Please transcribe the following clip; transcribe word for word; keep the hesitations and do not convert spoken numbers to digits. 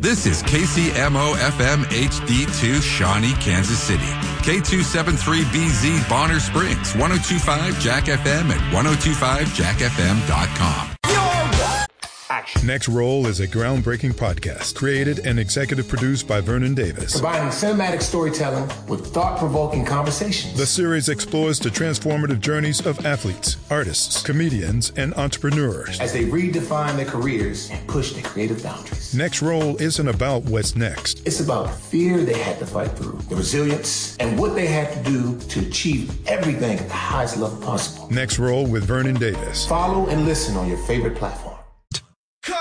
This is K C M O F M H D two, Shawnee, Kansas City. K two seventy-three B Z, Bonner Springs, ten twenty-five Jack F M and ten twenty-five jack f m dot com. Next Roll is a groundbreaking podcast created and executive produced by Vernon Davis. Combining cinematic storytelling with thought-provoking conversations. The series explores the transformative journeys of athletes, artists, comedians, and entrepreneurs as they redefine their careers and push their creative boundaries. Next Roll isn't about what's next. It's about the fear they had to fight through, the resilience, and what they had to do to achieve everything at the highest level possible. Next Roll with Vernon Davis. Follow and listen on your favorite platform.